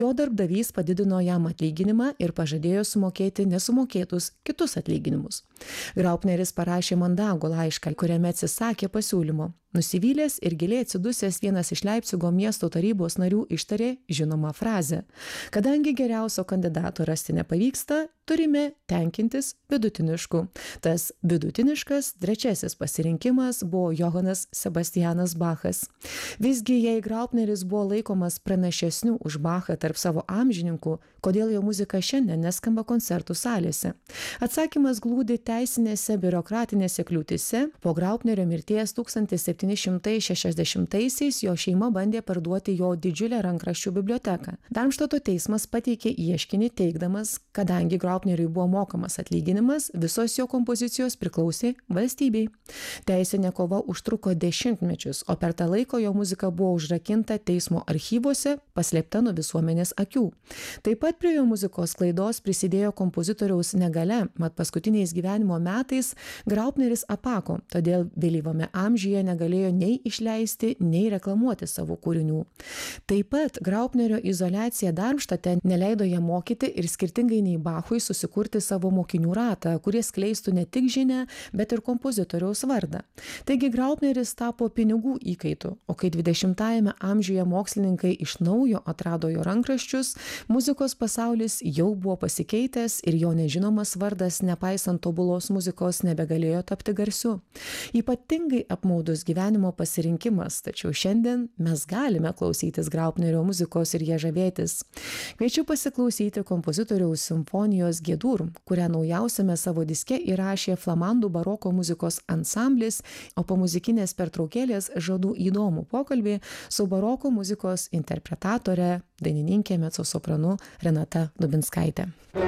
Jo darbdavys padidino jam atlyginimą ir pažadėjo sumokėti nesumokėtus kitus atlyginimus. Graupneris parašė mandagų laišką, kuriame atsisakė pasiūlymo. Nusivylęs ir giliai atsidusęs vienas iš Leipcigo miesto tarybos narių ištarė žinomą frazę: kadangi geriausio kandidato rasti nepavyksta, turime tenkintis vidutinišku. Tas vidutiniškas trečiasis pasirinkimas buvo Johanas Sebastianas Bachas. Visgi, jei Graupneris buvo laikomas pranašesniu už Bachą tarp savo amžininkų, kodėl jo muzika šiandien neskamba koncertų salėse? Atsakymas glūdi teisinėse biurokratinėse kliūtise. Po Graupnerio mirties 1760-aisiais jo šeima bandė parduoti jo didžiulę rankraščių biblioteką. Darmštato teismas pateikė ieškinį teigdamas, kadangi Graupneriui buvo mokamas atlyginimas, visos jo kompozicijos priklausė valstybei. Teisinė kova užtruko dešimtmečius, o per tą laiką jo muzika buvo užrakinta teismo archyvuose, paslėpta nuo visuomenės akių. Taip pat prie jo muzikos sklaidos prisidėjo kompozitoriaus negalia, mat paskutiniais gyvenimo metais Graupneris apako, todėl vėlyvame amžiuje negalėjo nei išleisti, nei reklamuoti savo kūrinių. Taip pat Graupnerio izoliacija Darmštate neleido jam mokyti ir skirtingai nei Bachui susikurti savo mokinių ratą, kurie skleistų ne tik žinią, bet ir kompozitoriaus vardą. Taigi Graupneris tapo pinigų įkaitu, o kai 20-ajame amžiuje mokslininkai iš naujo atrado jo rankraščius, muzikos pasaulis jau buvo pasikeitęs ir jo nežinomas vardas, nepaisant tobulos muzikos, nebegalėjo tapti garsiu. Ypatingai apmaudus gyvenimo pasirinkimas, tačiau šiandien mes galime klausytis Graupnerio muzikos ir ją žavėtis. Kviečiu pasiklausyti kompozitoriaus simfonijos G-dur, kurią naujausiame savo diske įrašė flamandų baroko muzikos ansamblis, o po muzikinės pertraukėlės žadu įdomų pokalbį su baroko muzikos interpretatore, dainininkė mecosopranu Renata Dubinskaitė.